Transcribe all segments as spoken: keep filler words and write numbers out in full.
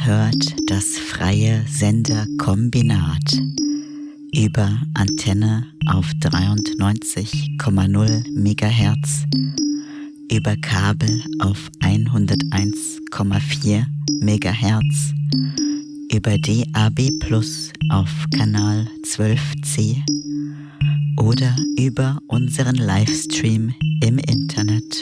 hört das freie Senderkombinat über Antenne auf dreiundneunzig Komma null Megahertz, über Kabel auf hunderteins Komma vier Megahertz, über D A B Plus auf Kanal zwölf C oder über unseren Livestream im Internet.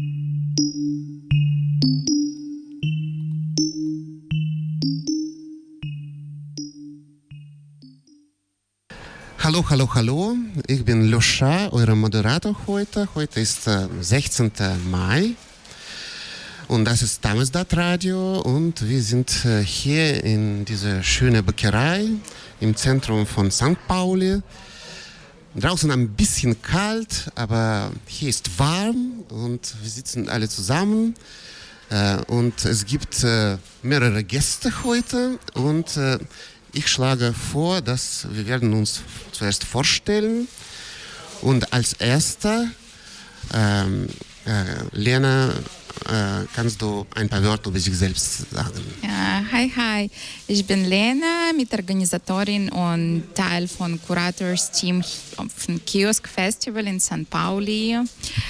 Hallo, hallo, hallo. Ich bin Loscha, euer Moderator heute. Heute ist äh, sechzehnter Mai und das ist Damesdat Radio und wir sind äh, hier in dieser schönen Bäckerei im Zentrum von Sankt Pauli. Draußen ein bisschen kalt, aber hier ist warm und wir sitzen alle zusammen. Äh, und es gibt äh, mehrere Gäste heute und äh, ich schlage vor, dass wir werden uns zuerst vorstellen und als erster, ähm, äh, Lena, äh, kannst du ein paar Wörter über sich selbst sagen? Ja, hi, hi. Ich bin Lena, Mitorganisatorin und Teil von Curators-Team vom Kiosk Festival in Sankt Pauli.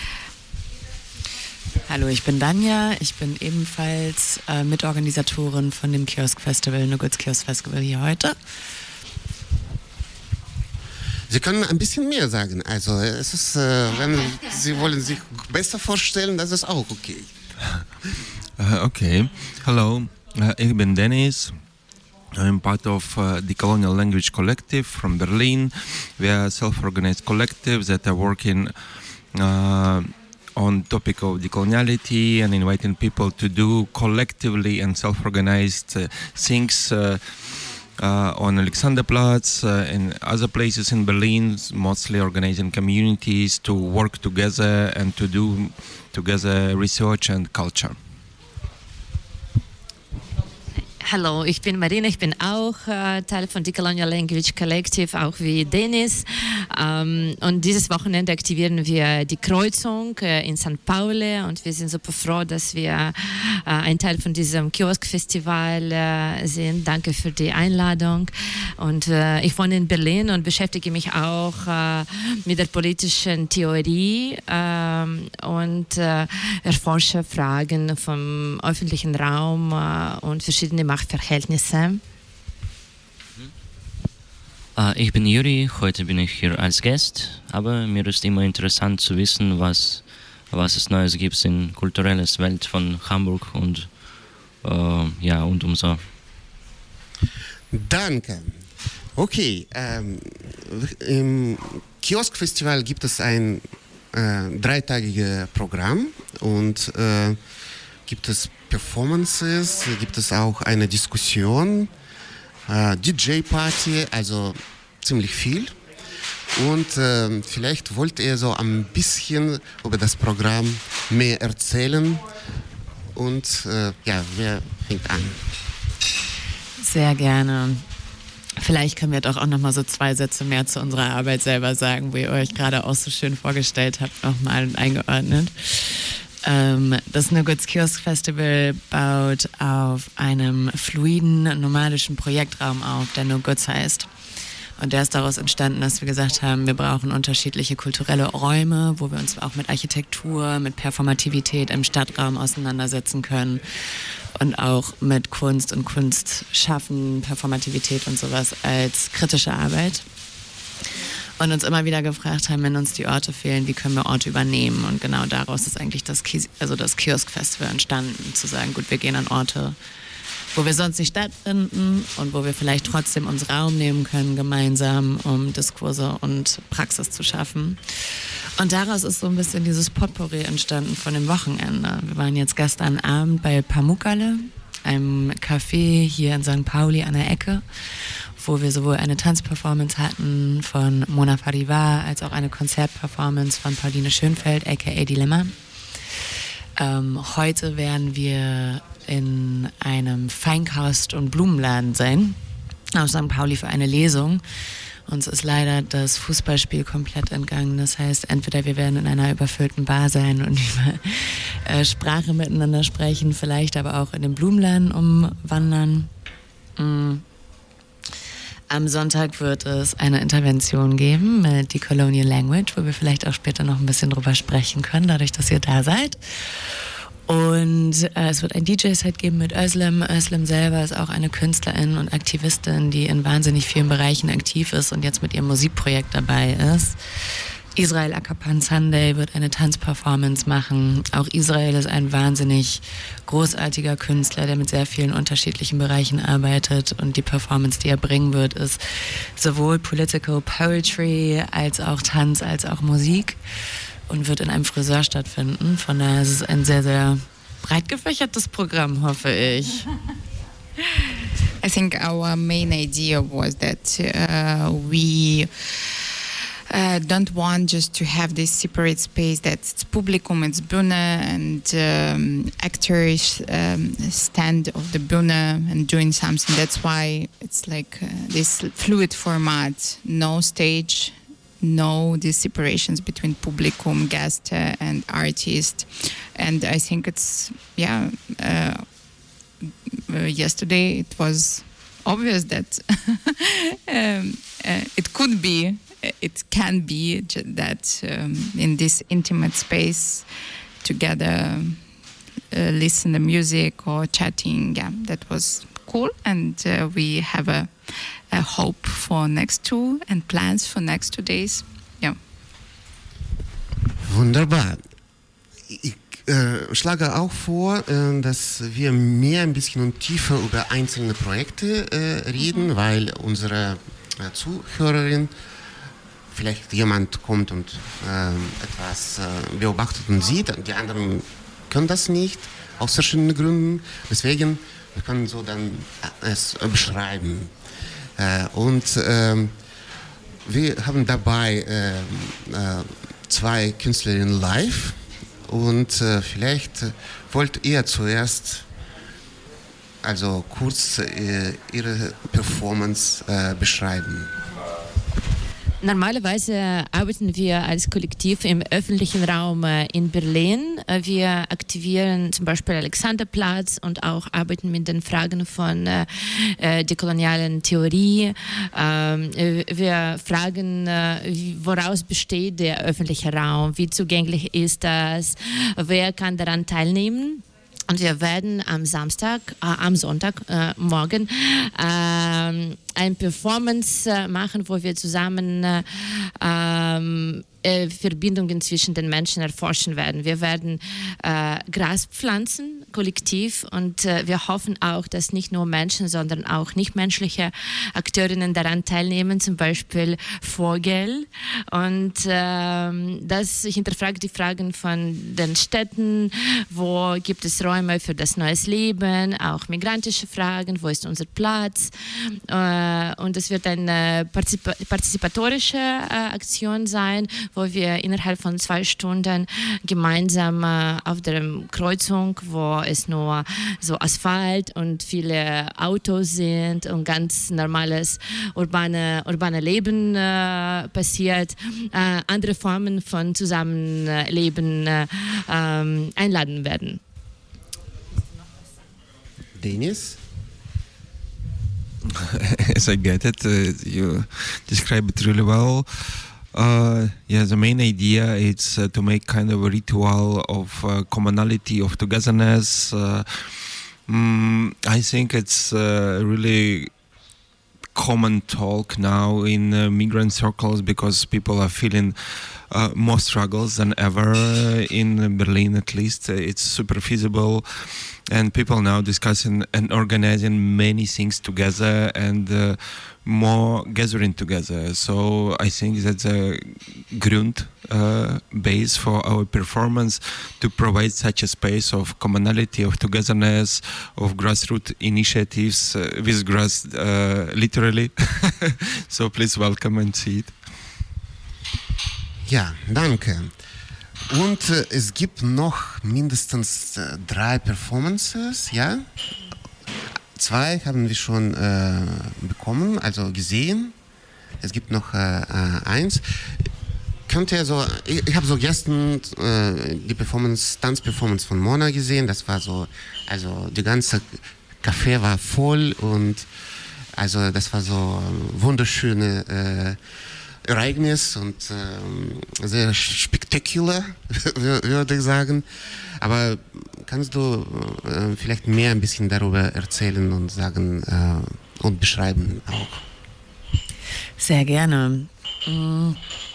Hallo, ich bin Danja, ich bin ebenfalls äh, Mitorganisatorin von dem Kiosk Festival, No Goods Kiosk Festival hier heute. Sie können ein bisschen mehr sagen, also es ist, äh, wenn Sie wollen sich besser vorstellen, das ist auch okay. Uh, okay, hello, uh, ich bin Dennis. I'm part of uh, the Colonial Language Collective from Berlin. We are a self-organized collective that are working uh, on topic of decoloniality and inviting people to do collectively and self-organized uh, things uh, uh, on Alexanderplatz uh, and other places in Berlin, mostly organizing communities to work together and to do together research and culture. Hallo, ich bin Marina, ich bin auch äh, Teil von Decolonial Language Collective, auch wie Dennis. Ähm, und dieses Wochenende aktivieren wir die Kreuzung äh, in Sankt Pauli und wir sind super froh, dass wir äh, ein Teil von diesem Kiosk-Festival äh, sind. Danke für die Einladung. Und äh, ich wohne in Berlin und beschäftige mich auch äh, mit der politischen Theorie äh, und äh, erforsche Fragen vom öffentlichen Raum äh, und verschiedene Machtverhältnisse. Ich bin Juri, heute bin ich hier als Gast, aber mir ist immer interessant zu wissen, was, was es Neues gibt in kulturelles Welt von Hamburg und, äh, ja, und umso. Danke. Okay, ähm, im Kiosk-Festival gibt es ein äh, dreitagiges Programm und äh, gibt es Performances, gibt es auch eine Diskussion, äh, D J-Party, also ziemlich viel. Und äh, vielleicht wollt ihr so ein bisschen über das Programm mehr erzählen. Und äh, ja, wer fängt an? Sehr gerne. Vielleicht können wir doch auch noch mal so zwei Sätze mehr zu unserer Arbeit selber sagen, wo ihr euch gerade auch so schön vorgestellt habt, nochmal eingeordnet. Das No Goods Kiosk Festival baut auf einem fluiden, nomadischen Projektraum auf, der No Goods heißt. Und der ist daraus entstanden, dass wir gesagt haben, wir brauchen unterschiedliche kulturelle Räume, wo wir uns auch mit Architektur, mit Performativität im Stadtraum auseinandersetzen können und auch mit Kunst und Kunstschaffen, Performativität und sowas als kritische Arbeit. Und uns immer wieder gefragt haben, wenn uns die Orte fehlen, wie können wir Orte übernehmen? Und genau daraus ist eigentlich das, Kies- also das Kiosk-Festival entstanden, zu sagen, gut, wir gehen an Orte, wo wir sonst nicht stattfinden und wo wir vielleicht trotzdem uns Raum nehmen können, gemeinsam, um Diskurse und Praxis zu schaffen. Und daraus ist so ein bisschen dieses Potpourri entstanden von dem Wochenende. Wir waren jetzt gestern Abend bei Pamukkale, einem Café hier in Sankt Pauli an der Ecke, wo wir sowohl eine Tanzperformance hatten von Mona Farivar als auch eine Konzertperformance von Pauline Schönfeld, aka Dilemma. Ähm, heute werden wir in einem Feinkost- und Blumenladen sein, auf Sankt Pauli für eine Lesung. Uns ist leider das Fußballspiel komplett entgangen. Das heißt, entweder wir werden in einer überfüllten Bar sein und über äh, Sprache miteinander sprechen, vielleicht aber auch in den Blumenladen umwandern. Mm. Am Sonntag wird es eine Intervention geben mit die Colonial Language, wo wir vielleicht auch später noch ein bisschen drüber sprechen können, dadurch, dass ihr da seid. Und äh, es wird ein D J-Set geben mit Özlem. Özlem selber ist auch eine Künstlerin und Aktivistin, die in wahnsinnig vielen Bereichen aktiv ist und jetzt mit ihrem Musikprojekt dabei ist. Israel Akapan Sunday wird eine Tanzperformance machen. Auch Israel ist ein wahnsinnig großartiger Künstler, der mit sehr vielen unterschiedlichen Bereichen arbeitet. Und die Performance, die er bringen wird, ist sowohl Political Poetry als auch Tanz, als auch Musik. Und wird in einem Friseur stattfinden. Von daher ist es ein sehr, sehr breit gefächertes Programm, hoffe ich. I think our main idea was that uh, we uh, don't want just to have this separate space that's Publikum, it's Bühne, and um, actors um, stand of the Bühne and doing something. That's why it's like uh, this fluid format, no stage, no these separations between publicum, guest, uh, and artist. And I think it's, yeah, uh, uh, yesterday it was obvious that um, uh, it could be, it can be that um, in this intimate space together, uh, listen to music or chatting, yeah, that was cool. And uh, we have a a hope for next two and plans for next two days. Ja. Wunderbar. Ich äh, schlage auch vor, äh, dass wir mehr ein bisschen und tiefer über einzelne Projekte äh, reden, mhm. weil unsere äh, Zuhörerin, vielleicht jemand kommt und äh, etwas äh, beobachtet und sieht, die anderen können das nicht, aus verschiedenen Gründen. Deswegen, wir können so dann es beschreiben. Äh, und äh, wir haben dabei äh, äh, zwei Künstlerinnen live und äh, vielleicht äh, wollt ihr zuerst also kurz äh, ihre Performance äh, beschreiben. Normalerweise arbeiten wir als Kollektiv im öffentlichen Raum in Berlin. Wir aktivieren zum Beispiel Alexanderplatz und auch arbeiten mit den Fragen von äh, dekolonialen Theorie. Ähm, wir fragen, woraus besteht der öffentliche Raum, wie zugänglich ist das, wer kann daran teilnehmen. Und wir werden am Samstag, äh, am Sonntag, äh, morgen äh, eine Performance äh, machen, wo wir zusammen äh, äh, Verbindungen zwischen den Menschen erforschen werden. Wir werden äh, Gras pflanzen, kollektiv, und äh, wir hoffen auch, dass nicht nur Menschen, sondern auch nichtmenschliche Akteurinnen daran teilnehmen, zum Beispiel Vogel. Und äh, das, ich hinterfrage die Fragen von den Städten, wo gibt es Räume für das neues Leben, auch migrantische Fragen, wo ist unser Platz. Äh, und es wird eine partizip partizipatorische äh, Aktion sein, wo wir innerhalb von zwei Stunden gemeinsam äh, auf der Kreuzung, wo es nur so Asphalt und viele Autos sind und ganz normales urbane, urbane Leben äh, passiert, äh, andere Formen von Zusammenleben äh, ähm, einladen werden. Denis? As I get it, uh, you describe it really well. Uh, yeah, the main idea is uh, to make kind of a ritual of uh, commonality, of togetherness. Uh, mm, I think it's uh, really common talk now in uh, migrant circles because people are feeling uh, more struggles than ever uh, in Berlin. At least uh, it's super feasible, and people now discussing and organizing many things together and uh, more gathering together. So I think that's a grund uh, base for our performance, to provide such a space of commonality, of togetherness, of grassroots initiatives uh, with grass uh, literally. So please welcome and see it. Ja, danke. Und äh, es gibt noch mindestens äh, drei Performances, ja? Zwei haben wir schon äh, bekommen, also gesehen. es gibt noch äh, eins. Könnt ihr so, ich, ich habe so gestern äh, die Performance, Tanzperformance von Mona gesehen. Das war so, also die ganze Café war voll und also das war so ein wunderschönes äh, Ereignis und äh, sehr spektakulär, würde ich sagen. Aber kannst du äh, vielleicht mehr ein bisschen darüber erzählen und sagen äh, und beschreiben auch? Sehr gerne. Mhm.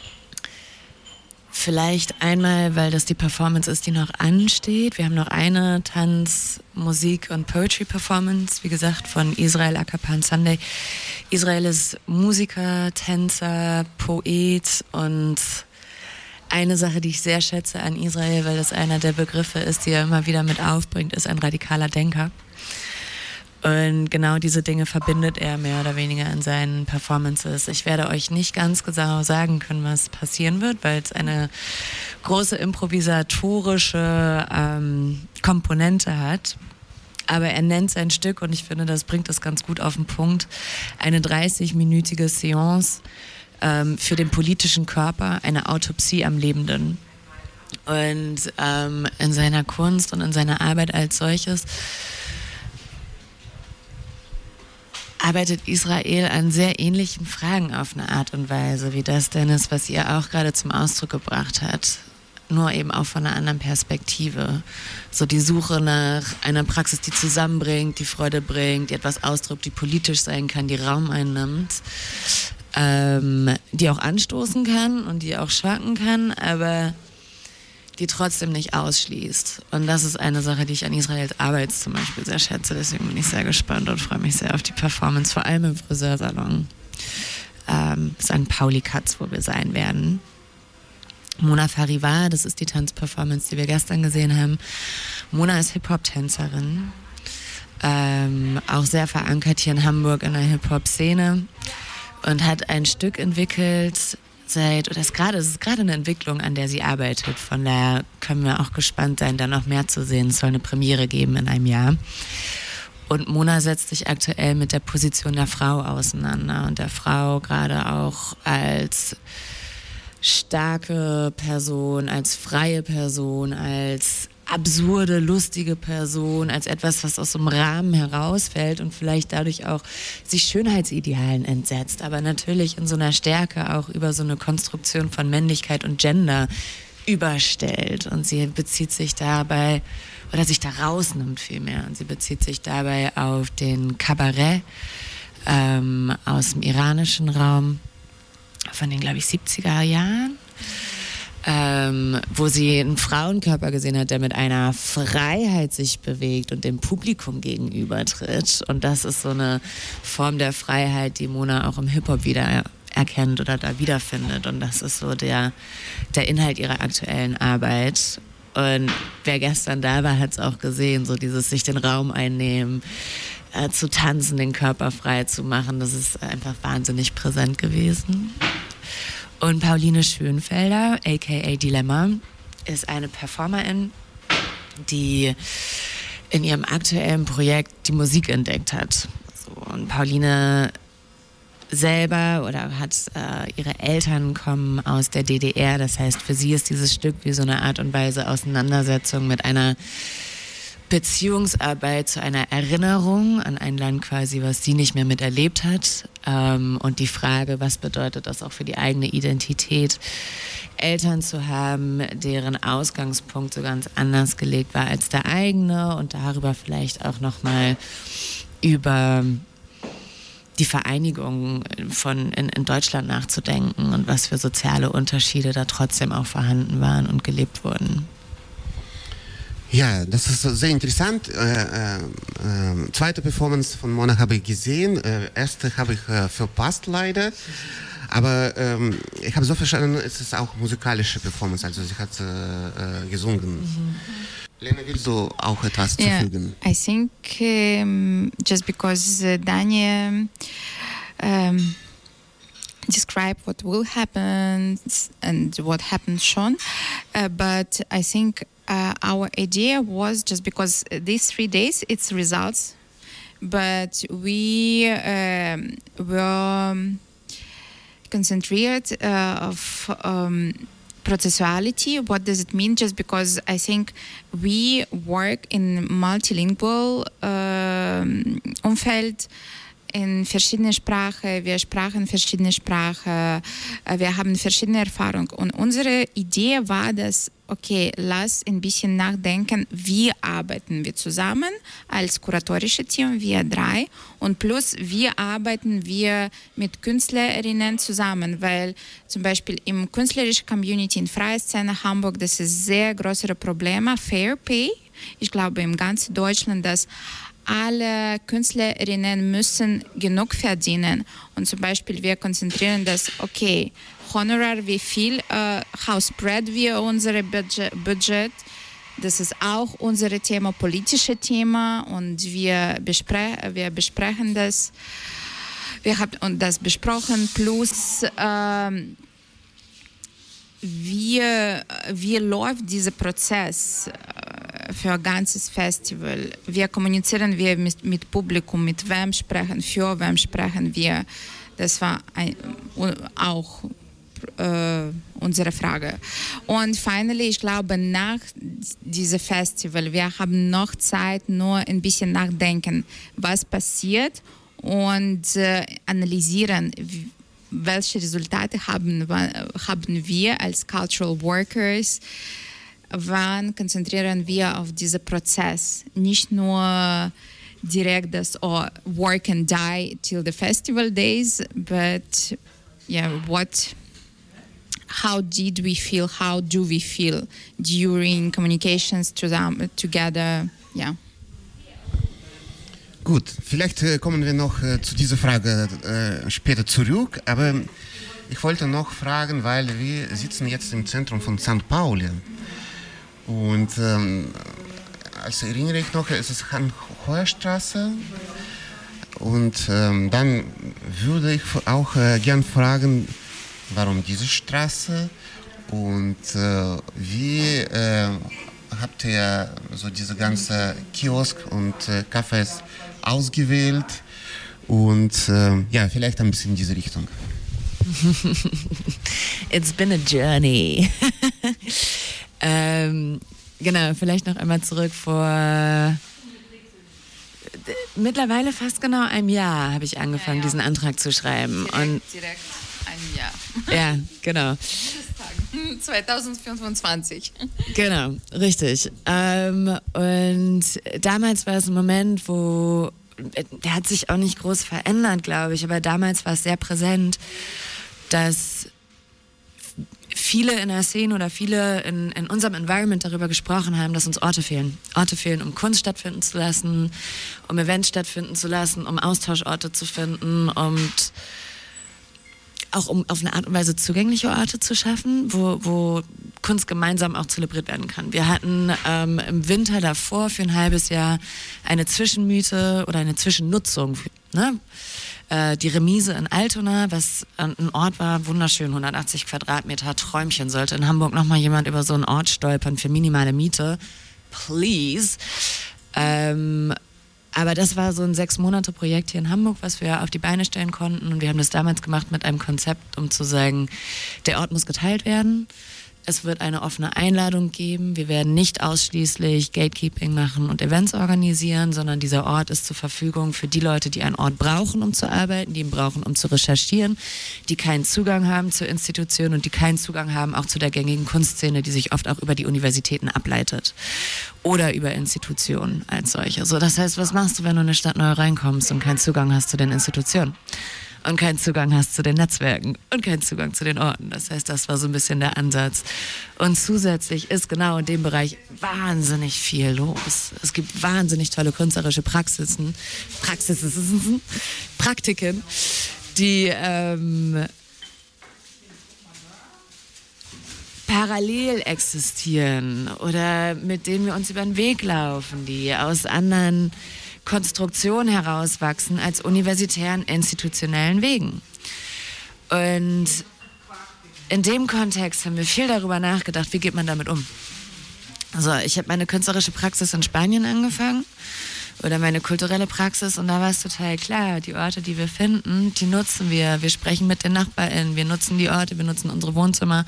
Vielleicht einmal, weil das die Performance ist, die noch ansteht. Wir haben noch eine Tanz-, Musik- und Poetry-Performance, wie gesagt, von Israel Akapan Sunday. Israel ist Musiker, Tänzer, Poet und eine Sache, die ich sehr schätze an Israel, weil das einer der Begriffe ist, die er immer wieder mit aufbringt, ist ein radikaler Denker. Und genau diese Dinge verbindet er mehr oder weniger in seinen Performances. Ich werde euch nicht ganz genau sagen können, was passieren wird, weil es eine große improvisatorische ähm, Komponente hat. Aber er nennt sein Stück, und ich finde, das bringt es ganz gut auf den Punkt, eine dreißig-minütige Seance ähm, für den politischen Körper, eine Autopsie am Lebenden. Und ähm, in seiner Kunst und in seiner Arbeit als solches arbeitet Israel an sehr ähnlichen Fragen auf eine Art und Weise, wie das, Dennis, was ihr auch gerade zum Ausdruck gebracht habt. Nur eben auch von einer anderen Perspektive. So die Suche nach einer Praxis, die zusammenbringt, die Freude bringt, die etwas ausdrückt, die politisch sein kann, die Raum einnimmt, ähm, die auch anstoßen kann und die auch schwanken kann, aber die trotzdem nicht ausschließt. Und das ist eine Sache, die ich an Israels Arbeit zum Beispiel sehr schätze. Deswegen bin ich sehr gespannt und freue mich sehr auf die Performance, vor allem im Friseursalon. Ähm, Sankt Pauli-Katz, wo wir sein werden. Mona Farivar, das ist die Tanzperformance, die wir gestern gesehen haben. Mona ist Hip-Hop-Tänzerin, ähm, auch sehr verankert hier in Hamburg in der Hip-Hop-Szene und hat ein Stück entwickelt, seit, oder ist gerade, es ist gerade eine Entwicklung, an der sie arbeitet. Von daher können wir auch gespannt sein, da noch mehr zu sehen. Es soll eine Premiere geben in einem Jahr. Und Mona setzt sich aktuell mit der Position der Frau auseinander und der Frau gerade auch als starke Person, als freie Person, als absurde, lustige Person, als etwas, was aus so einem Rahmen herausfällt und vielleicht dadurch auch sich Schönheitsidealen entsetzt, aber natürlich in so einer Stärke auch über so eine Konstruktion von Männlichkeit und Gender überstellt. Und sie bezieht sich dabei, oder sich da rausnimmt vielmehr, und sie bezieht sich dabei auf den Kabarett ähm, aus dem iranischen Raum von den, glaube ich, siebziger Jahren. Ähm, wo sie einen Frauenkörper gesehen hat, der mit einer Freiheit sich bewegt und dem Publikum gegenübertritt. Und das ist so eine Form der Freiheit, die Mona auch im Hip-Hop wieder erkennt oder da wiederfindet. Und das ist so der, der Inhalt ihrer aktuellen Arbeit. Und wer gestern da war, hat es auch gesehen, so dieses sich den Raum einnehmen, äh, zu tanzen, den Körper frei zu machen. Das ist einfach wahnsinnig präsent gewesen. Und Pauline Schönfelder, aka Dilemma, ist eine Performerin, die in ihrem aktuellen Projekt die Musik entdeckt hat. So, und Pauline selber oder hat äh, ihre Eltern kommen aus der D D R. Das heißt, für sie ist dieses Stück wie so eine Art und Weise Auseinandersetzung mit einer Beziehungsarbeit zu einer Erinnerung an ein Land quasi, was sie nicht mehr miterlebt hat. Ähm, und die Frage, was bedeutet das auch für die eigene Identität, Eltern zu haben, deren Ausgangspunkt so ganz anders gelegt war als der eigene, und darüber vielleicht auch nochmal über die Vereinigung von in, in Deutschland nachzudenken und was für soziale Unterschiede da trotzdem auch vorhanden waren und gelebt wurden. Ja, das ist sehr interessant. Äh, äh, äh, zweite Performance von Mona habe ich gesehen. Äh, erste habe ich äh, verpasst leider. Aber ähm, ich habe so verstanden, es ist auch musikalische Performance. Also sie hat äh, äh, gesungen. Mhm. Lena, willst du auch etwas yeah, zufügen? I think um, just because uh, Daniel um, describe what will happen and what happened shown, uh, but I think uh, our idea was just because these three days it's results, but we um, were concentrated uh, of um, processuality. What does it mean? Just because I think we work in multilingual uh, Umfeld, in verschiedene Sprachen, wir sprechen verschiedene Sprachen, wir haben verschiedene Erfahrungen. Und unsere Idee war, dass, okay, lass ein bisschen nachdenken, wie arbeiten wir zusammen als kuratorische Team, wir drei, und plus, wie arbeiten wir mit Künstlerinnen zusammen, weil zum Beispiel im künstlerischen Community, in Freie Szene Hamburg, das ist sehr größere Probleme, Fair Pay. Ich glaube, im ganzen Deutschland, dass alle Künstlerinnen müssen genug verdienen. Und zum Beispiel wir konzentrieren das, okay, Honorar, wie viel, äh, how spread wir unsere Budget, Budget. Das ist auch unser Thema, politische Thema. Und wir, bespre wir besprechen das. Wir haben das besprochen. Plus, ähm, wie, wie läuft dieser Prozess für ein ganzes Festival? Wie kommunizieren wir mit, mit Publikum, mit wem sprechen, für wem sprechen wir? Das war ein, auch äh, unsere Frage. Und finally, ich glaube, nach diesem Festival, wir haben noch Zeit, nur ein bisschen nachdenken, was passiert und äh, analysieren, wie, welche Resultate haben, haben wir als Cultural Workers. Wann konzentrieren wir auf diesen Prozess? Nicht nur direkt das oh, work and die till the festival days, but yeah, what, how did we feel, how do we feel during communications to them, together, yeah. Gut, vielleicht äh, kommen wir noch äh, zu dieser Frage äh, später zurück, aber ich wollte noch fragen, weil wir sitzen jetzt im Zentrum von Sankt Pauli und ähm, als erinnere ich noch, es ist Han-Hoyer-Straße und ähm, dann würde ich auch äh, gern fragen, warum diese Straße und äh, wie äh, habt ihr so diese ganze Kiosk und äh, Cafés ausgewählt und äh, ja, vielleicht ein bisschen in diese Richtung. It's been a journey. ähm, genau, vielleicht noch einmal zurück vor äh, mittlerweile fast genau einem Jahr habe ich angefangen, ja, ja. diesen Antrag zu schreiben. Direkt, und direkt ein Jahr. Ja, genau. zwanzig fünfundzwanzig. Genau, richtig. Ähm, und damals war es ein Moment, wo, der hat sich auch nicht groß verändert, glaube ich, aber damals war es sehr präsent, dass viele in der Szene oder viele in, in unserem Environment darüber gesprochen haben, dass uns Orte fehlen. Orte fehlen, um Kunst stattfinden zu lassen, um Events stattfinden zu lassen, um Austauschorte zu finden und auch um auf eine Art und Weise zugängliche Orte zu schaffen, wo, wo Kunst gemeinsam auch zelebriert werden kann. Wir hatten ähm, im Winter davor für ein halbes Jahr eine Zwischenmiete oder eine Zwischennutzung, ne? äh, die Remise in Altona, was ein Ort war, wunderschön, hundertachtzig Quadratmeter, Träumchen. Sollte in Hamburg nochmal jemand über so einen Ort stolpern für minimale Miete, please. Ähm, Aber das war so ein Sechs-Monate-Projekt hier in Hamburg, was wir auf die Beine stellen konnten. Und wir haben das damals gemacht mit einem Konzept, um zu sagen, der Ort muss geteilt werden. Es wird eine offene Einladung geben. Wir werden nicht ausschließlich Gatekeeping machen und Events organisieren, sondern dieser Ort ist zur Verfügung für die Leute, die einen Ort brauchen, um zu arbeiten, die ihn brauchen, um zu recherchieren, die keinen Zugang haben zur Institution und die keinen Zugang haben auch zu der gängigen Kunstszene, die sich oft auch über die Universitäten ableitet oder über Institutionen als solche. So, das heißt, was machst du, wenn du in eine Stadt neu reinkommst und keinen Zugang hast zu den Institutionen? Und keinen Zugang hast zu den Netzwerken und keinen Zugang zu den Orten. Das heißt, das war so ein bisschen der Ansatz. Und zusätzlich ist genau in dem Bereich wahnsinnig viel los. Es gibt wahnsinnig tolle künstlerische Praxisen, Praxisen, Praktiken, die ähm, parallel existieren oder mit denen wir uns über den Weg laufen, die aus anderen Konstruktion herauswachsen als universitären institutionellen Wegen. Und in dem Kontext haben wir viel darüber nachgedacht, wie geht man damit um. Also ich habe meine künstlerische Praxis in Spanien angefangen oder meine kulturelle Praxis. Und da war es total klar, die Orte, die wir finden, die nutzen wir. Wir sprechen mit den NachbarInnen, wir nutzen die Orte, wir nutzen unsere Wohnzimmer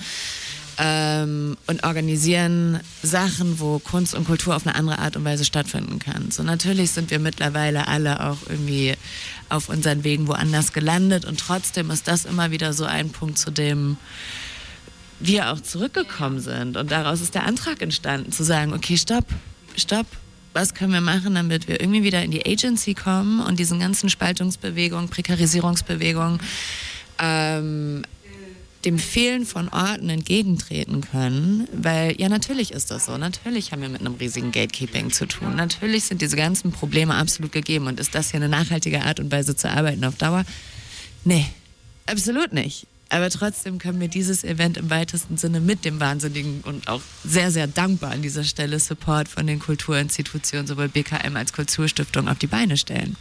ähm, und organisieren Sachen, wo Kunst und Kultur auf eine andere Art und Weise stattfinden kann. So natürlich sind wir mittlerweile alle auch irgendwie auf unseren Wegen woanders gelandet und trotzdem ist das immer wieder so ein Punkt, zu dem wir auch zurückgekommen sind. Und daraus ist der Antrag entstanden, zu sagen, okay, stopp, stopp, was können wir machen, damit wir irgendwie wieder in die Agency kommen und diesen ganzen Spaltungsbewegungen, Prekarisierungsbewegungen, ähm, dem Fehlen von Orten entgegentreten können, weil ja natürlich ist das so, natürlich haben wir mit einem riesigen Gatekeeping zu tun, natürlich sind diese ganzen Probleme absolut gegeben und ist das hier eine nachhaltige Art und Weise zu arbeiten auf Dauer? Nee, absolut nicht. Aber trotzdem können wir dieses Event im weitesten Sinne mit dem wahnsinnigen und auch sehr, sehr dankbar an dieser Stelle Support von den Kulturinstitutionen, sowohl B K M als Kulturstiftung, auf die Beine stellen.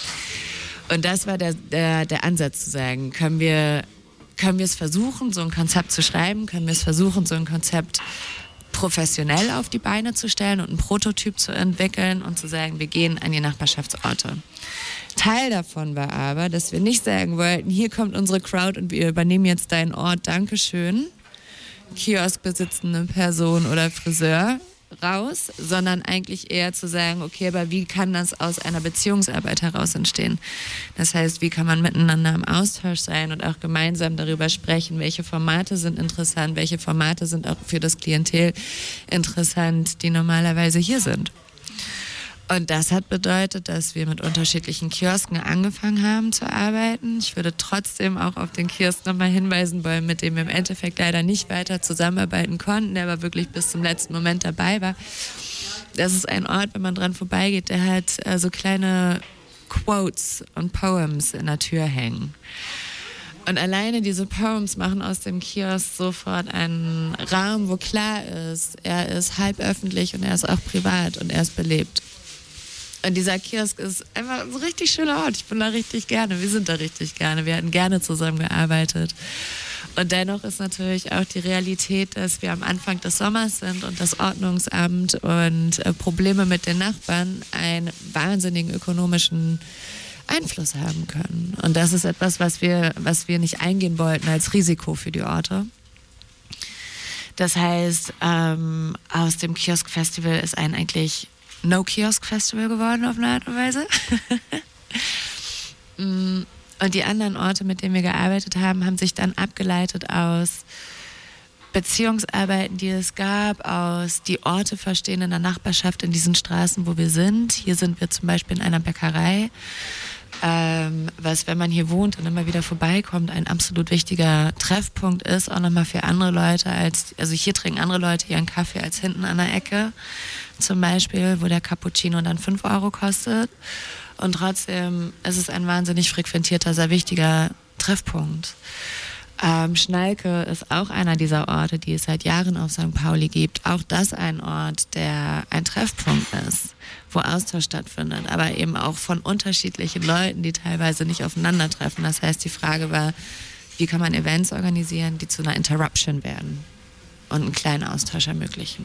Und das war der, der, der Ansatz zu sagen, können wir, können wir es versuchen, so ein Konzept zu schreiben, können wir es versuchen, so ein Konzept professionell auf die Beine zu stellen und einen Prototyp zu entwickeln und zu sagen, wir gehen an die Nachbarschaftsorte. Teil davon war aber, dass wir nicht sagen wollten, hier kommt unsere Crowd und wir übernehmen jetzt deinen Ort, Dankeschön, kioskbesitzende Person oder Friseur, raus, sondern eigentlich eher zu sagen, okay, aber wie kann das aus einer Beziehungsarbeit heraus entstehen? Das heißt, wie kann man miteinander im Austausch sein und auch gemeinsam darüber sprechen, welche Formate sind interessant, welche Formate sind auch für das Klientel interessant, die normalerweise hier sind. Und das hat bedeutet, dass wir mit unterschiedlichen Kiosken angefangen haben zu arbeiten. Ich würde trotzdem auch auf den Kiosk nochmal hinweisen wollen, mit dem wir im Endeffekt leider nicht weiter zusammenarbeiten konnten, der aber wirklich bis zum letzten Moment dabei war. Das ist ein Ort, wenn man dran vorbeigeht, der hat äh, so kleine Quotes und Poems in der Tür hängen. Und alleine diese Poems machen aus dem Kiosk sofort einen Raum, wo klar ist, er ist halb öffentlich und er ist auch privat und er ist belebt. Und dieser Kiosk ist einfach ein richtig schöner Ort. Ich bin da richtig gerne. Wir sind da richtig gerne. Wir hätten gerne zusammengearbeitet. Und dennoch ist natürlich auch die Realität, dass wir am Anfang des Sommers sind und das Ordnungsamt und äh, Probleme mit den Nachbarn einen wahnsinnigen ökonomischen Einfluss haben können. Und das ist etwas, was wir, was wir nicht eingehen wollten als Risiko für die Orte. Das heißt, ähm, aus dem Kiosk-Festival ist ein eigentlich No-Kiosk-Festival geworden auf eine Art und Weise. Und die anderen Orte, mit denen wir gearbeitet haben, haben sich dann abgeleitet aus Beziehungsarbeiten, die es gab, aus die Orte verstehen in der Nachbarschaft in diesen Straßen, wo wir sind. Hier sind wir zum Beispiel in einer Bäckerei, ähm, was, wenn man hier wohnt und immer wieder vorbeikommt, ein absolut wichtiger Treffpunkt ist, auch nochmal für andere Leute als, also hier trinken andere Leute ihren Kaffee als hinten an der Ecke zum Beispiel, wo der Cappuccino dann fünf Euro kostet. Und trotzdem ist es ein wahnsinnig frequentierter, sehr wichtiger Treffpunkt. Ähm, Schnalke ist auch einer dieser Orte, die es seit Jahren auf Sankt Pauli gibt. Auch das ein Ort, der ein Treffpunkt ist, wo Austausch stattfindet, aber eben auch von unterschiedlichen Leuten, die teilweise nicht aufeinandertreffen. Das heißt, die Frage war, wie kann man Events organisieren, die zu einer Interruption werden und einen kleinen Austausch ermöglichen.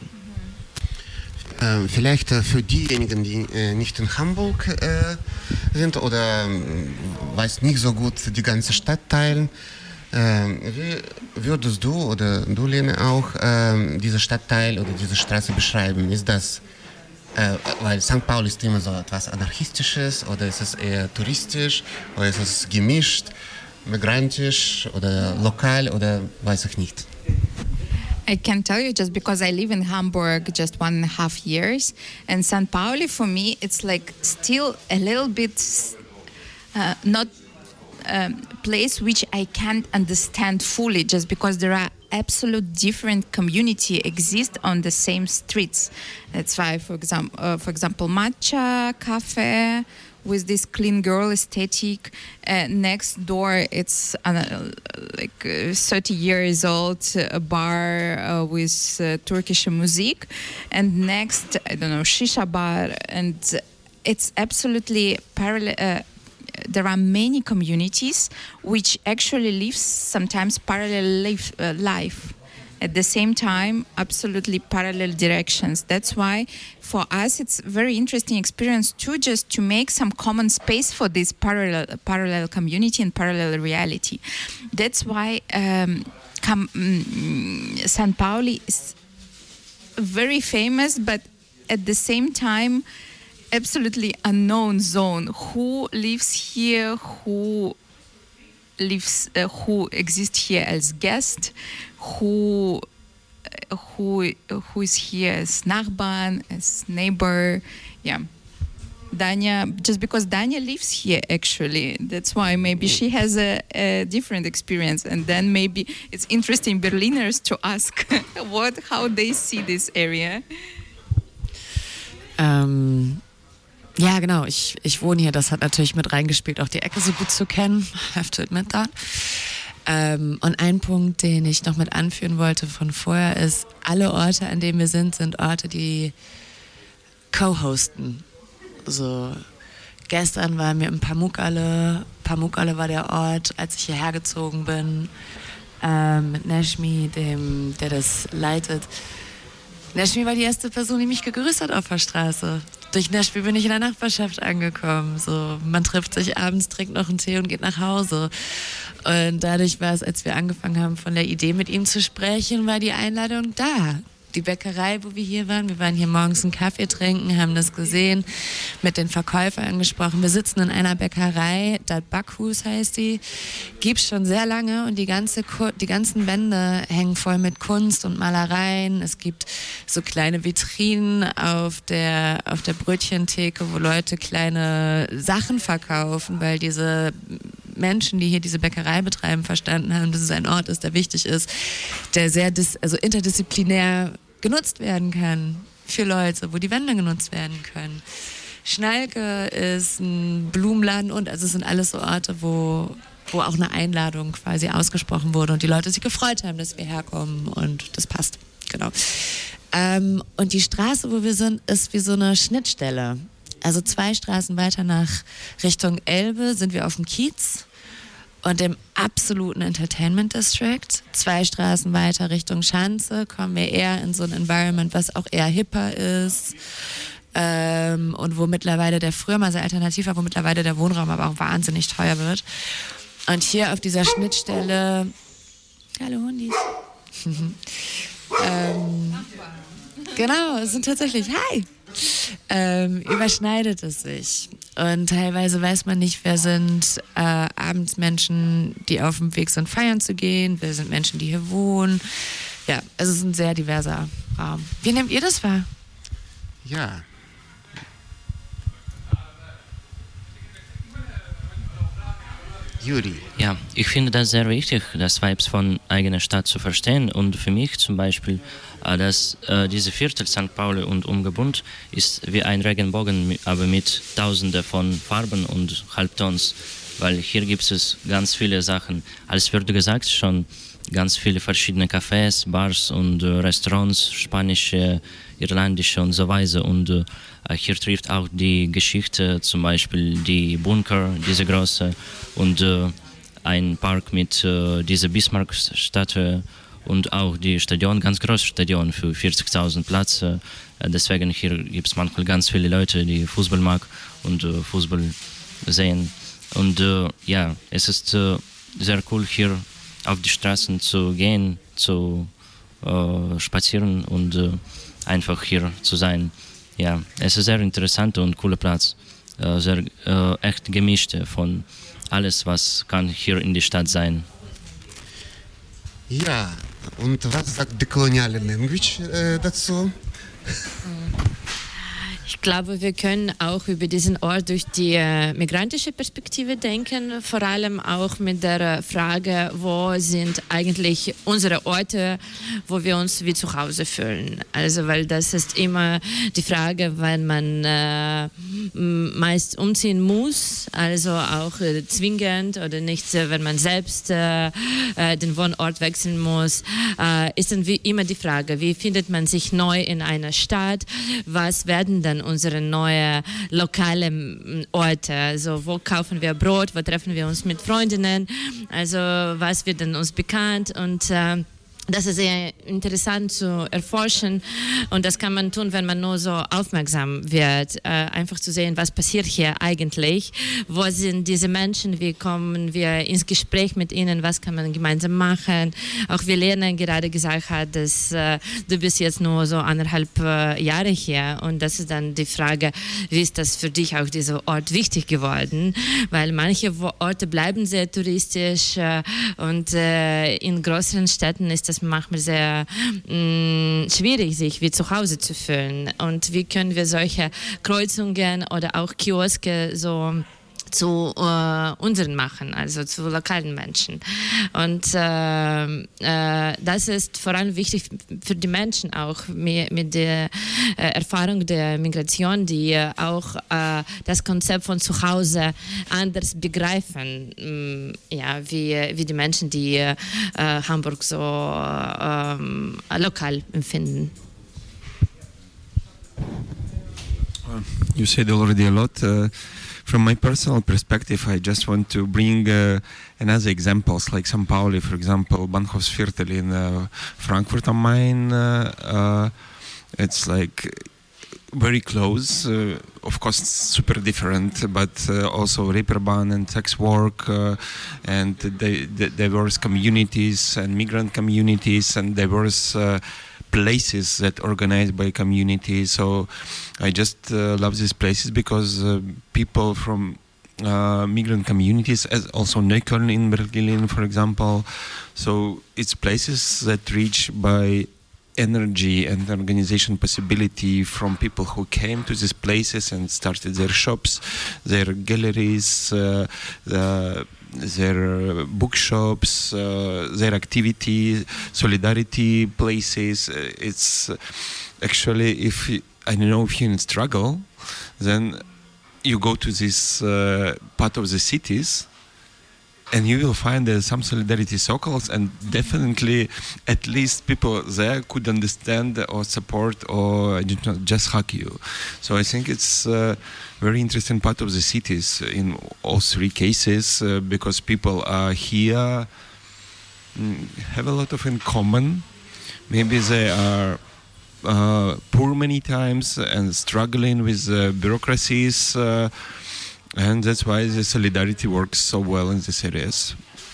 Äh, vielleicht äh, für diejenigen, die äh, nicht in Hamburg äh, sind oder äh, weiß nicht so gut die ganze Stadtteil, äh, wie würdest du oder du, Lene, auch äh, diese Stadtteil oder diese Straße beschreiben? Ist das, äh, weil Sankt Pauli ist immer so etwas Anarchistisches oder ist es eher touristisch oder ist es gemischt, migrantisch oder lokal oder weiß ich nicht? I can tell you just because I live in Hamburg just one and a half years, and Sankt Pauli for me it's like still a little bit uh, not a place which I can't understand fully, just because there are absolute different community exist on the same streets. That's why, for example, uh, for example, Matcha Cafe with this clean girl aesthetic. Uh, next door, it's uh, like uh, thirty years old, a bar uh, with uh, Turkish music. And next, I don't know, shisha bar. And it's absolutely parallel. Uh, there are many communities which actually live sometimes parallel life. Uh, life. at the same time, absolutely parallel directions. That's why for us it's a very interesting experience too, just to make some common space for this parallel parallel community and parallel reality. That's why um, com- um, San Pauli is very famous, but at the same time absolutely unknown zone. Who lives here, who lives, uh, who exists here as guest, who uh, who who is here as Nachbarn, as neighbor. Yeah, Dania, just because Dania lives here actually, that's why maybe she has a, a different experience, and then maybe it's interesting Berliners to ask what how they see this area. Ähm, ja, genau. Ich, ich wohne hier. Das hat natürlich mit reingespielt, auch die Ecke so gut zu kennen. I have to admit that. Ähm, und ein Punkt, den ich noch mit anführen wollte von vorher, ist, alle Orte, an denen wir sind, sind Orte, die co-hosten. So, gestern waren wir in Pamukkale. Pamukkale war der Ort, als ich hierher gezogen bin, ähm, mit Nashmi, dem, der das leitet. Nashmi war die erste Person, die mich gegrüßt hat auf der Straße. Durch Nashmi bin ich in der Nachbarschaft angekommen. So, man trifft sich abends, trinkt noch einen Tee und geht nach Hause. Und dadurch war es, als wir angefangen haben, von der Idee mit ihm zu sprechen, war die Einladung da. Die Bäckerei, wo wir hier waren, wir waren hier morgens einen Kaffee trinken, haben das gesehen, mit den Verkäufern gesprochen. Wir sitzen in einer Bäckerei, Dat Bakhus heißt die, gibt's schon sehr lange und die, ganze, die ganzen Wände hängen voll mit Kunst und Malereien. Es gibt so kleine Vitrinen auf der, auf der Brötchentheke, wo Leute kleine Sachen verkaufen, weil diese Menschen, die hier diese Bäckerei betreiben, verstanden haben, dass es ein Ort ist, der wichtig ist, der sehr dis- also interdisziplinär genutzt werden kann für Leute, wo die Wände genutzt werden können. Schnalke ist ein Blumenladen und also es sind alles so Orte, wo, wo auch eine Einladung quasi ausgesprochen wurde und die Leute sich gefreut haben, dass wir herkommen und das passt, genau. Ähm, und die Straße, wo wir sind, ist wie so eine Schnittstelle. Also zwei Straßen weiter nach Richtung Elbe sind wir auf dem Kiez und im absoluten Entertainment District. Zwei Straßen weiter Richtung Schanze kommen wir eher in so ein Environment, was auch eher hipper ist ähm, und wo mittlerweile der früher mal sehr alternativ war, wo mittlerweile der Wohnraum aber auch wahnsinnig teuer wird. Und hier auf dieser Schnittstelle, hallo Hundis, ähm, genau, es sind tatsächlich, hi! Ähm, überschneidet es sich. Und teilweise weiß man nicht, wer sind äh, abends Menschen, die auf dem Weg sind, feiern zu gehen, wer sind Menschen, die hier wohnen. Ja, es ist ein sehr diverser Raum. Wie nehmt ihr das wahr? Ja. Juri. Ja, ich finde das sehr wichtig, das Vibes von eigener Stadt zu verstehen. Und für mich zum Beispiel, äh, dass äh, diese Viertel Sankt Pauli und Umgebund ist wie ein Regenbogen, aber mit Tausenden von Farben und Halbtons, weil hier gibt es ganz viele Sachen. Als wurde gesagt schon, ganz viele verschiedene Cafés, Bars und äh, Restaurants, spanische, irlandische und so weiter. Und äh, hier trifft auch die Geschichte, zum Beispiel die Bunker, diese große, und äh, ein Park mit äh, dieser Bismarck-Statue und auch die Stadion, ganz großes Stadion für vierzigtausend Plätze. Äh, deswegen hier gibt es manchmal ganz viele Leute, die Fußball mag und äh, Fußball sehen. Und äh, ja, es ist äh, sehr cool hier auf die Straßen zu gehen, zu äh, spazieren und äh, einfach hier zu sein. Ja, es ist ein sehr interessanter und cooler Platz, äh, sehr äh, echt gemischt von alles, was kann hier in der Stadt sein. Ja, und was sagt die koloniale Language äh, dazu? Ich glaube, wir können auch über diesen Ort durch die äh, migrantische Perspektive denken, vor allem auch mit der äh, Frage, wo sind eigentlich unsere Orte, wo wir uns wie zu Hause fühlen. Also, weil das ist immer die Frage, wenn man äh, meist umziehen muss, also auch äh, zwingend oder nicht, äh, wenn man selbst äh, äh, den Wohnort wechseln muss, äh, ist dann wie immer die Frage, wie findet man sich neu in einer Stadt, was werden dann unsere neuen lokalen Orte, also wo kaufen wir Brot, wo treffen wir uns mit Freundinnen, also was wird denn uns bekannt und äh, Das ist sehr interessant zu erforschen und das kann man tun, wenn man nur so aufmerksam wird, äh, einfach zu sehen, was passiert hier eigentlich, wo sind diese Menschen, wie kommen wir ins Gespräch mit ihnen, was kann man gemeinsam machen. Auch wie Lena gerade gesagt hat, dass äh, du bist jetzt nur so anderthalb äh, Jahre hier und das ist dann die Frage, wie ist das für dich auch dieser Ort wichtig geworden, weil manche Orte bleiben sehr touristisch äh, und äh, in größeren Städten ist das manchmal sehr mh, schwierig, sich wie zu Hause zu fühlen. Und wie können wir solche Kreuzungen oder auch Kioske so zu äh, unseren machen, also zu lokalen Menschen. Und äh, äh, das ist vor allem wichtig für die Menschen auch mit, mit der äh, Erfahrung der Migration, die äh, auch äh, das Konzept von zu Hause anders begreifen, mh, ja, wie, wie die Menschen, die äh, Hamburg so äh, lokal empfinden. You said already a lot. Uh, from my personal perspective, I just want to bring uh, another examples, like San Pauli, for example, Bahnhofsviertel in uh, Frankfurt am Main. Uh, uh, it's like very close, uh, of course super different, but uh, also Reeperbahn and sex work uh, and the, the diverse communities and migrant communities and diverse uh, places that organized by communities. So I just uh, love these places because uh, people from uh, migrant communities, as also Neukölln in Berlin, for example. So it's places that reach by energy and organization possibility from people who came to these places and started their shops, their galleries, uh, the, their bookshops, uh, their activity, solidarity places. It's actually, if you, I don't know if you're in struggle, then you go to this uh, part of the cities and you will find uh, some solidarity circles, and definitely at least people there could understand or support or just hug you. So I think it's a very interesting part of the cities in all three cases uh, because people are here, mm, have a lot of in common. Maybe they are uh, poor many times and struggling with uh, bureaucracies. Uh, And that's why the solidarity works so well in these areas.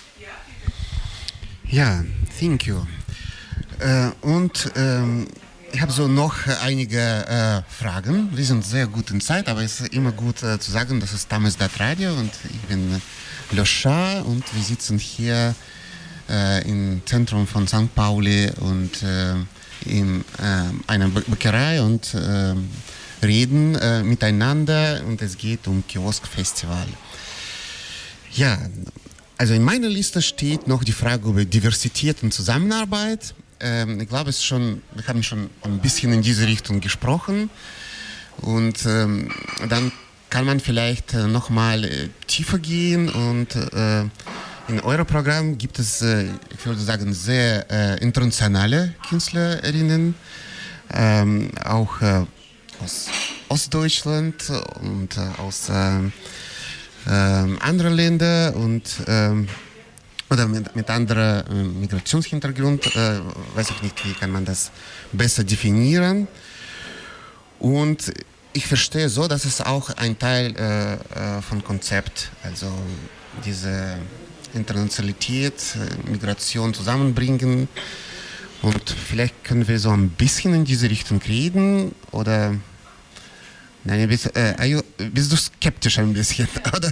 Ja, thank you. Äh, und ähm, ich habe so noch einige äh, Fragen. Wir sind sehr gut in Zeit, aber es ist immer gut äh, zu sagen, das ist Tamesdat Radio und ich bin Loscha und wir sitzen hier äh, im Zentrum von Sankt Pauli und äh, in äh, einer Bäckerei und äh, reden äh, miteinander und es geht um Kiosk-Festival. Ja, also in meiner Liste steht noch die Frage über Diversität und Zusammenarbeit. Ähm, ich glaube, es ist schon, wir haben schon ein bisschen in diese Richtung gesprochen und ähm, dann kann man vielleicht äh, nochmal äh, tiefer gehen und äh, in eurem Programm gibt es, äh, ich würde sagen, sehr äh, internationale Künstlerinnen, ähm, auch äh, aus Ostdeutschland und äh, aus äh, äh, anderen Ländern und äh, oder mit, mit anderem äh, Migrationshintergrund, äh, weiß ich nicht, wie kann man das besser definieren. Und ich verstehe so, dass es auch ein Teil äh, äh, von Konzept, also diese Internationalität, äh, Migration zusammenbringen. Und vielleicht können wir so ein bisschen in diese Richtung reden oder nein, bist, äh, you, bist du skeptisch ein bisschen, oder?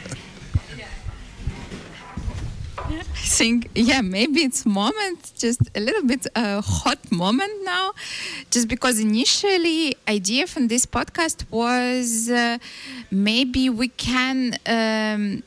I think, yeah, maybe it's moment, just a little bit a hot moment now, just because initially idea from this podcast was uh, maybe we can um,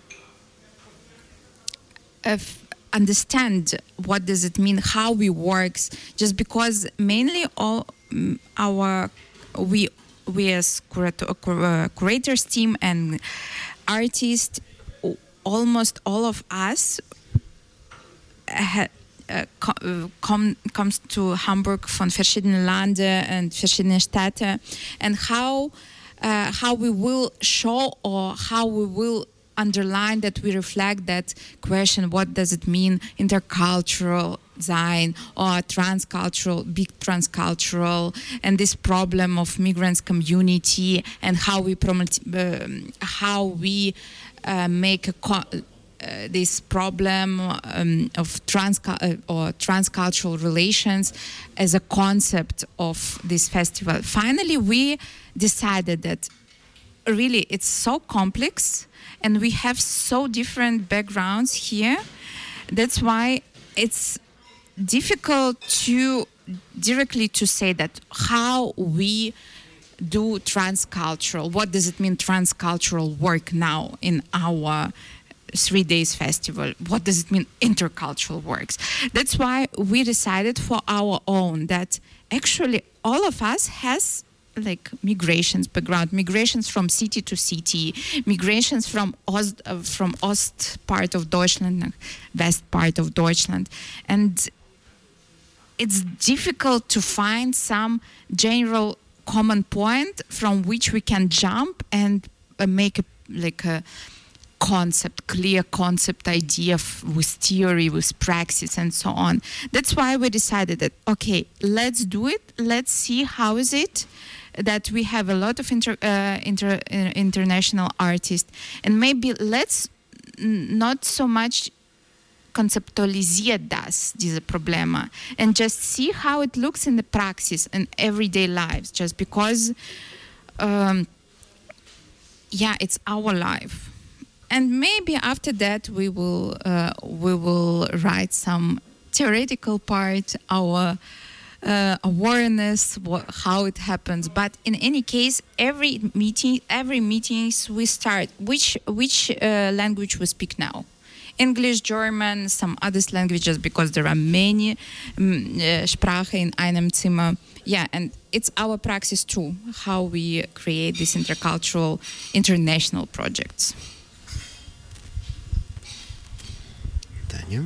uh, understand what does it mean, how we works, just because mainly all um, our we we as curator, uh, curators team and artists, almost all of us ha, uh, com, comes to Hamburg von verschiedenen Ländern und verschiedenen Städten, and how uh, how we will show or how we will underline that we reflect that question, what does it mean intercultural sein or transcultural, big transcultural, and this problem of migrants community and how we promote, um, how we uh, make a co- uh, this problem um, of trans uh, or transcultural relations as a concept of this festival. Finally, we decided that really it's so complex and we have so different backgrounds here. That's why it's difficult to directly to say that how we do transcultural, what does it mean transcultural work now in our three days festival? What does it mean intercultural works? That's why we decided for our own that actually all of us has like migrations background, migrations from city to city, migrations from Ost, uh, from Ost part of Deutschland, West part of Deutschland. And it's difficult to find some general common point from which we can jump and uh, make a, like a concept, clear concept idea f- with theory, with praxis and so on. That's why we decided that, okay, let's do it. Let's see how is it that we have a lot of inter, uh, inter, uh, international artists, and maybe let's n- not so much conceptualisiert das, diese Probleme, and just see how it looks in the praxis in everyday lives, just because, um, yeah, it's our life. And maybe after that we will uh, we will write some theoretical part, our uh, awareness, what, how it happens. But in any case, every meeting, every meetings we start. Which which uh, language we speak now? English, German, some other languages, because there are many um, uh, Sprache in einem Zimmer. Yeah, and it's our praxis too, how we create these intercultural, international projects. Tanya?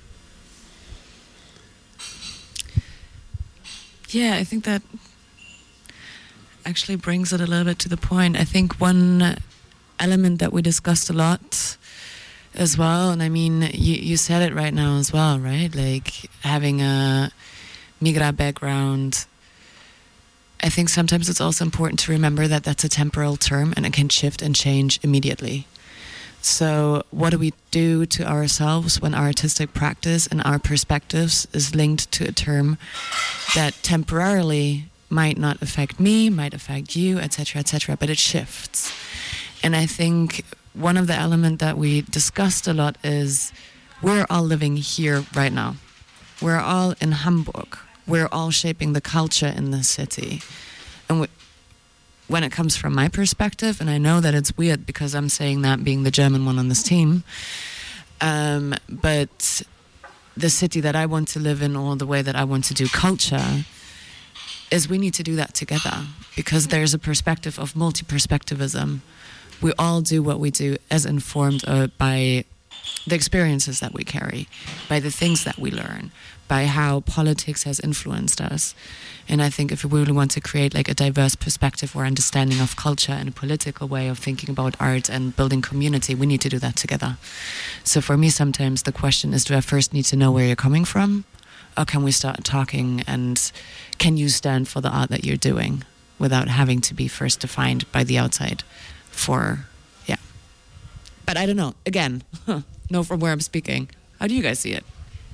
Yeah, I think that actually brings it a little bit to the point. I think one element that we discussed a lot as well, and I mean, you, you said it right now as well, right? Like having a migra background, I think sometimes it's also important to remember that that's a temporal term and it can shift and change immediately. So what do we do to ourselves when our artistic practice and our perspectives is linked to a term that temporarily might not affect me, might affect you, et cetera, et cetera, but it shifts. And I think one of the elements that we discussed a lot is we're all living here right now. We're all in Hamburg. We're all shaping the culture in the city. And we, when it comes from my perspective, and I know that it's weird because I'm saying that being the German one on this team, um, but the city that I want to live in, or the way that I want to do culture, is we need to do that together, because there's a perspective of multi-perspectivism. We all do what we do as informed uh, by the experiences that we carry, by the things that we learn, by how politics has influenced us. And I think if we really want to create like a diverse perspective or understanding of culture and a political way of thinking about art and building community, we need to do that together. So for me, sometimes the question is, do I first need to know where you're coming from? Or can we start talking, and can you stand for the art that you're doing without having to be first defined by the outside? For, yeah. But I don't know, again, know from where I'm speaking. How do you guys see it?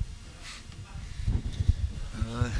Uh,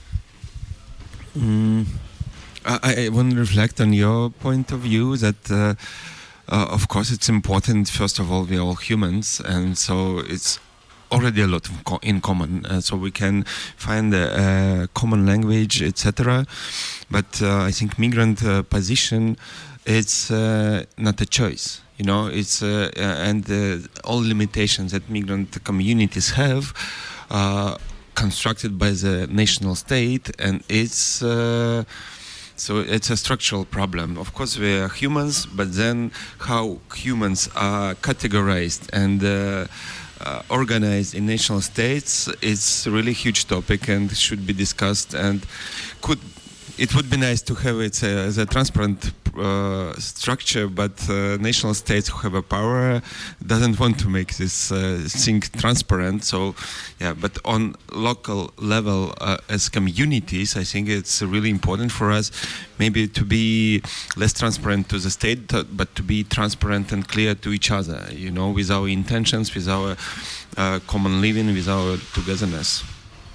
mm, I, I want to reflect on your point of view that, uh, uh, of course, it's important. First of all, we're all humans, and so it's already a lot of co- in common. Uh, so we can find a, a common language, et cetera. But uh, I think migrant uh, position, it's uh, not a choice. You know, it's uh, uh, and uh, all limitations that migrant communities have. Uh, constructed by the national state, and it's uh, so it's a structural problem. Of course, we are humans, but then how humans are categorized and uh, uh, organized in national states is really a huge topic and should be discussed, and could it would be nice to have it uh, as a transparent uh, structure, but uh, national states who have a power doesn't want to make this uh, thing transparent. So, yeah, but on local level uh, as communities, I think it's really important for us maybe to be less transparent to the state, but to be transparent and clear to each other, you know, with our intentions, with our uh, common living, with our togetherness.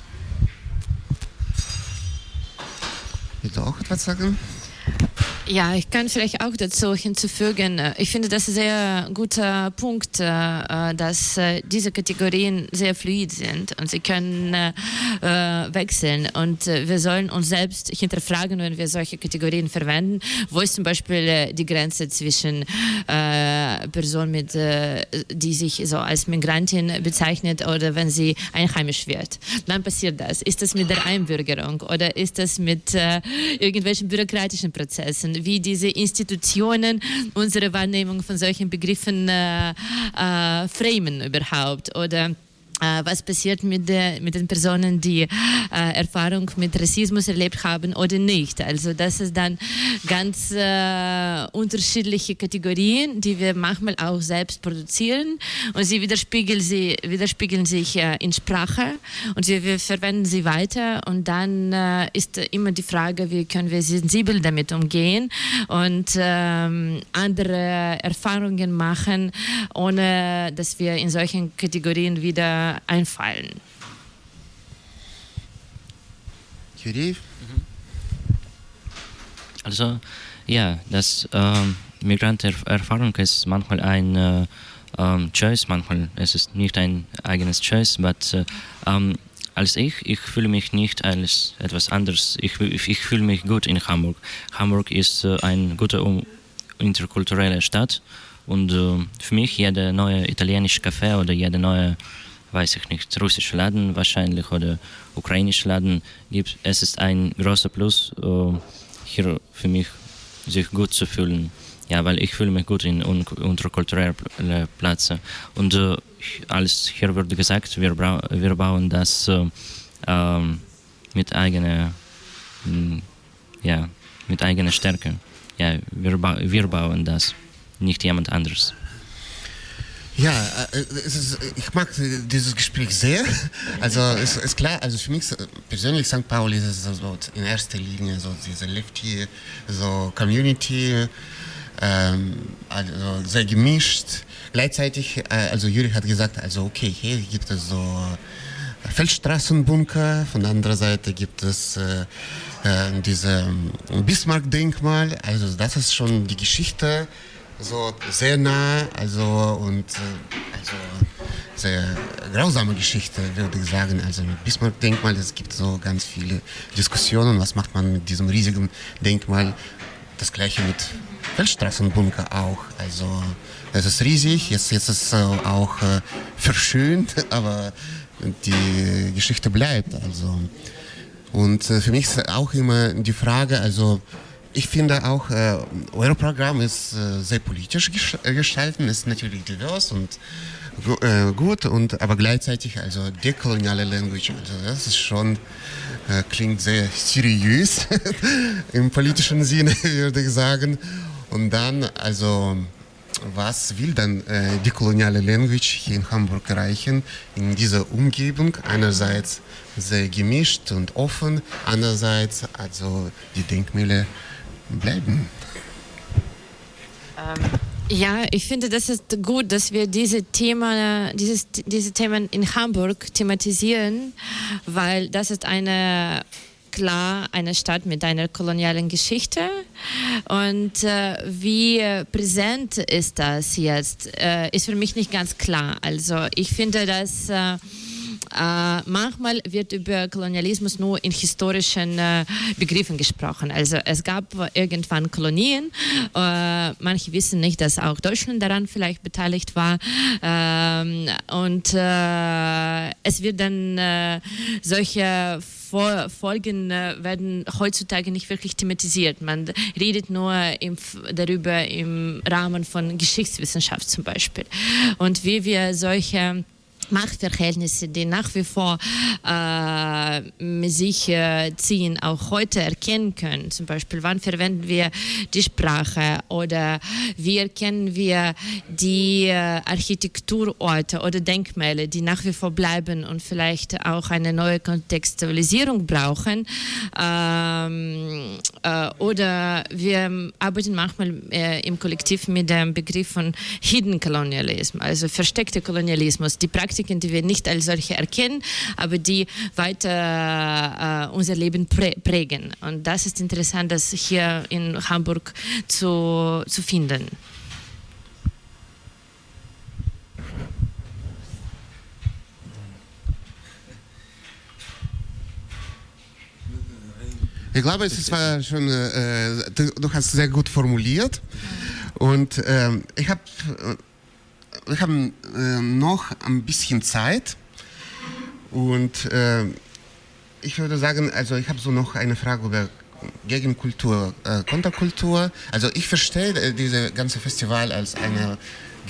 Willst du auch etwas sagen? Ja, ich kann vielleicht auch dazu hinzufügen, ich finde das ein sehr guter Punkt, dass diese Kategorien sehr fluid sind und sie können wechseln und wir sollen uns selbst hinterfragen, wenn wir solche Kategorien verwenden, wo ist zum Beispiel die Grenze zwischen Person, mit, die sich so als Migrantin bezeichnet oder wenn sie einheimisch wird. Wann passiert das? Ist das mit der Einbürgerung oder ist das mit irgendwelchen bürokratischen Prozessen? Wie diese Institutionen unsere Wahrnehmung von solchen Begriffen äh, äh, framen überhaupt oder äh, was passiert mit, der, mit den Personen, die äh, Erfahrung mit Rassismus erlebt haben oder nicht. Also das ist dann ganz äh, unterschiedliche Kategorien, die wir manchmal auch selbst produzieren und sie widerspiegeln, sie, widerspiegeln sich äh, in Sprache und wir, wir verwenden sie weiter und dann äh, ist immer die Frage, wie können wir sensibel damit umgehen und ähm, andere Erfahrungen machen, ohne dass wir in solchen Kategorien wieder einfallen. Juri? Also, ja, das ähm, Migrantenerfahrung ist manchmal ein äh, ähm, Choice, manchmal ist es nicht ein eigenes Choice, aber äh, ähm, als ich, ich fühle mich nicht als etwas anderes. Ich, ich fühle mich gut in Hamburg. Hamburg ist äh, eine gute um, interkulturelle Stadt und äh, für mich jeder neue italienische Café oder jeder neue, weiß ich nicht, russische Laden wahrscheinlich oder ukrainische Laden gibt, es ist ein großer Plus, äh, hier für mich sich gut zu fühlen. Ja, weil ich fühle mich gut in un unterkulturellen Plätzen. Und äh, als hier wurde gesagt, wir, wir bauen das äh, äh, mit eigener, mh, ja, mit eigener Stärke. Ja, wir, ba wir bauen das, nicht jemand anderes. Ja, es ist, ich mag dieses Gespräch sehr. Also es ist klar, also für mich persönlich Sankt Pauli ist so in erster Linie so diese Lefty, so Community, ähm, also sehr gemischt. Gleichzeitig, also Juri hat gesagt, also okay, hier gibt es so Feldstraßenbunker, von der anderen Seite gibt es äh, äh, diese Bismarck-Denkmal, also das ist schon die Geschichte. So sehr nah, also und also sehr grausame Geschichte, würde ich sagen. Also mit Bismarck-Denkmal, es gibt so ganz viele Diskussionen, was macht man mit diesem riesigen Denkmal. Das gleiche mit Feldstraßenbunker auch. Also es ist riesig, jetzt, jetzt ist es auch äh, verschönt, aber die Geschichte bleibt. Also. Und äh, für mich ist auch immer die Frage, also ich finde auch, äh, euer Programm ist äh, sehr politisch gestalten, ist natürlich divers und äh, gut, und, aber gleichzeitig also dekoloniale Language, also das ist schon, äh, klingt sehr seriös im politischen Sinne, würde ich sagen. Und dann, also, was will dann äh, dekoloniale Language hier in Hamburg erreichen, in dieser Umgebung? Einerseits sehr gemischt und offen, andererseits also die Denkmäler bleiben. Ähm, ja, ich finde, das ist gut, dass wir diese Thema, dieses, diese Themen in Hamburg thematisieren, weil das ist eine klar eine Stadt mit einer kolonialen Geschichte und äh, wie präsent ist das jetzt, äh, ist für mich nicht ganz klar. Also ich finde, dass äh, Äh, manchmal wird über Kolonialismus nur in historischen äh, Begriffen gesprochen. Also es gab irgendwann Kolonien. Äh, manche wissen nicht, dass auch Deutschland daran vielleicht beteiligt war. Ähm, und äh, es wird dann äh, solche Vor Folgen äh, werden heutzutage nicht wirklich thematisiert. Man redet nur im, darüber im Rahmen von Geschichtswissenschaft zum Beispiel. Und wie wir solche Machtverhältnisse, die nach wie vor äh, sich äh, ziehen, auch heute erkennen können. Zum Beispiel, wann verwenden wir die Sprache oder wie erkennen wir die äh, Architekturorte oder Denkmäler, die nach wie vor bleiben und vielleicht auch eine neue Kontextualisierung brauchen. Ähm, äh, oder wir arbeiten manchmal äh, im Kollektiv mit dem Begriff von Hidden Colonialism, also versteckter Kolonialismus, die Praktiken, die wir nicht als solche erkennen, aber die weiter äh, unser Leben prä prägen. Und das ist interessant, das hier in Hamburg zu, zu finden. Ich glaube, es war schon, äh, du, du hast sehr gut formuliert und äh, ich habe wir haben äh, noch ein bisschen Zeit und äh, ich würde sagen, also ich habe so noch eine Frage über Gegenkultur, äh, Konterkultur. Also ich verstehe äh, dieses ganze Festival als ein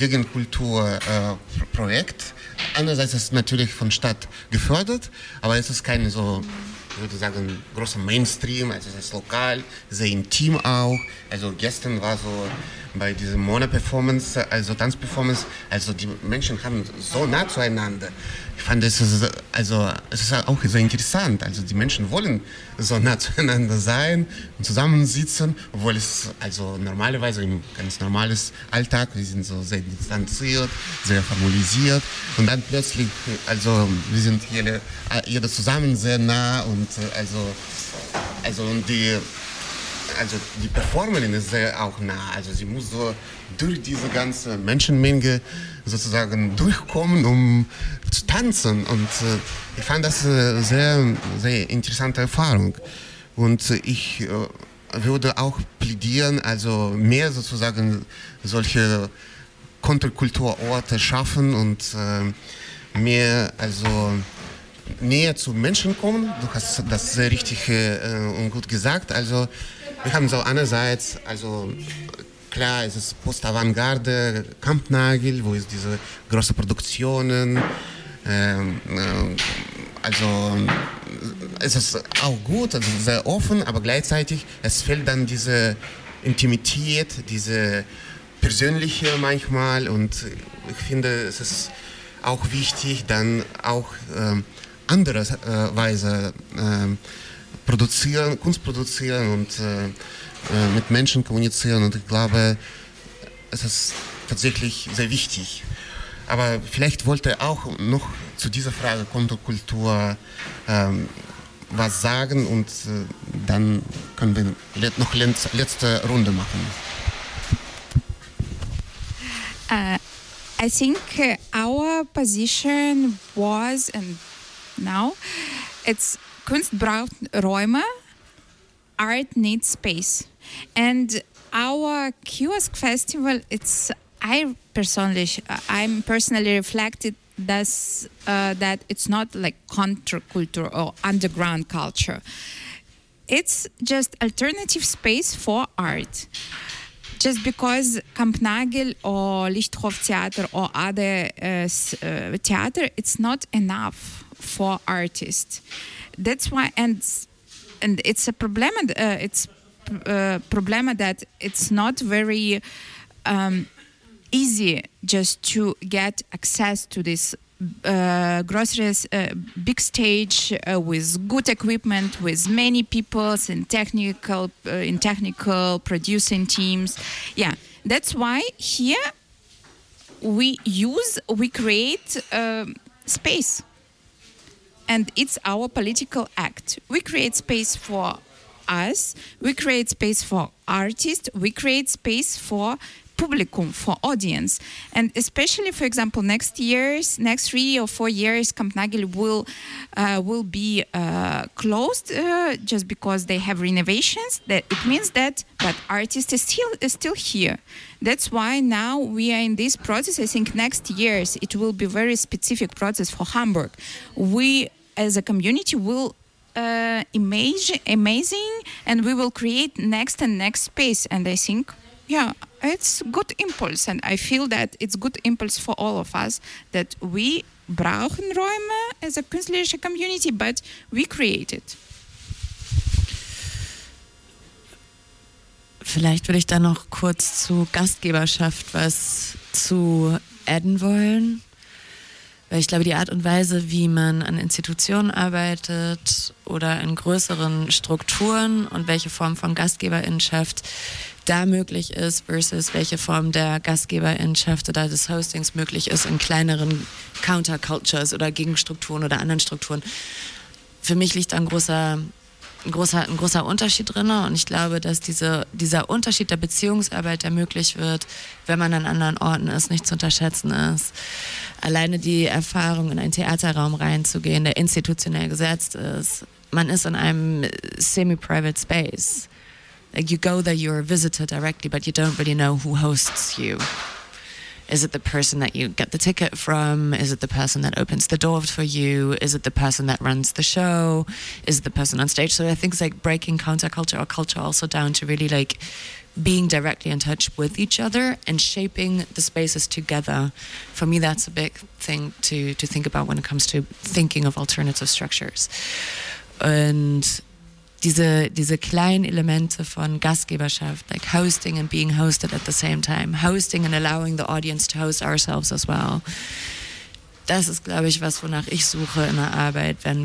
Gegenkulturprojekt. Äh, Einerseits ist es natürlich von Stadt gefördert, aber es ist kein so, ich würde sagen, großer Mainstream, also es ist lokal, sehr intim auch. Also gestern war so bei dieser Mona-Performance, also Tanzperformance, also die Menschen haben so nah zueinander. Ich fand es ist, also es ist auch sehr interessant. Also die Menschen wollen so nah zueinander sein und zusammensitzen, obwohl es also normalerweise im ganz normales Alltag, wir sind so sehr distanziert, sehr formalisiert und dann plötzlich, also wir sind jede, jeder zusammen sehr nah und also also und die Also die Performerin ist sehr auch nah, also sie muss so durch diese ganze Menschenmenge sozusagen durchkommen, um zu tanzen und äh, ich fand das eine sehr, sehr interessante Erfahrung und äh, ich äh, würde auch plädieren, also mehr sozusagen solche Konterkulturorte schaffen und äh, mehr, also näher zu Menschen kommen. Du hast das sehr richtig äh, und gut gesagt, also wir haben so einerseits, also klar, es ist Post-Avantgarde, Kampnagel, wo es diese großen Produktionen, ähm, äh, also es ist auch gut, also sehr offen, aber gleichzeitig es fehlt dann diese Intimität, diese persönliche manchmal und ich finde, es ist auch wichtig, dann auch äh, andere äh, Weise äh, produzieren, Kunst produzieren und äh, äh, mit Menschen kommunizieren und ich glaube, es ist tatsächlich sehr wichtig. Aber vielleicht wollte er auch noch zu dieser Frage Konterkultur ähm, was sagen und äh, dann können wir noch letzte Runde machen. Uh, I think uh, our position was and now it's Kunst braucht Räume, art needs space. And our Kiosk Festival, it's, I personally, I'm personally reflected this, uh, that it's not like counterculture or underground culture. It's just alternative space for art. Just because Kampnagel or Lichthof Theater or other uh, uh, theater, it's not enough for artists. That's why, and and it's a problem. Uh, it's a problem that it's not very um, easy just to get access to this uh, groceries, uh, big stage uh, with good equipment, with many people in technical uh, in technical producing teams. Yeah, that's why here we use we create uh, space. And it's our political act. We create space for us, we create space for artists, we create space for publicum, for audience. And especially, for example, next year's, next three or four years, Kampnagel will uh, will be uh, closed uh, just because they have renovations. That it means that, but artists is still is still here. That's why now we are in this process. I think next year's it will be very specific process for Hamburg. We as a community will uh, image amazing, and we will create next and next space. And I think, yeah, it's good impulse, and I feel that it's good impulse for all of us, that we brauchen Räume as a künstlerische Community, but we create it. Vielleicht würde ich da noch kurz zu Gastgeberschaft was zu adden wollen. Weil ich glaube, die Art und Weise, wie man an Institutionen arbeitet oder in größeren Strukturen und welche Form von Gastgeberinnenschaft da möglich ist versus welche Form der Gastgeberinnenschaft oder des Hostings möglich ist in kleineren Countercultures oder Gegenstrukturen oder anderen Strukturen. Für mich liegt da ein großer, ein großer, ein großer Unterschied drin, und ich glaube, dass diese, dieser Unterschied der Beziehungsarbeit, der möglich wird, wenn man an anderen Orten ist, nicht zu unterschätzen ist. Alleine die Erfahrung, in einen Theaterraum reinzugehen, der institutionell gesetzt ist. Man ist in einem semi-private space. Like, you go there, you're a visitor directly, but you don't really know who hosts you. Is it the person that you get the ticket from? Is it the person that opens the door for you? Is it the person that runs the show? Is it the person on stage? So I think it's like breaking counterculture or culture also down to really like being directly in touch with each other and shaping the spaces together. For me, that's a big thing to, to think about when it comes to thinking of alternative structures. Und diese, diese kleinen Elemente von Gastgeberschaft, like hosting and being hosted at the same time, hosting and allowing the audience to host ourselves as well. Das ist, glaube ich, was, wonach ich suche in der Arbeit, wenn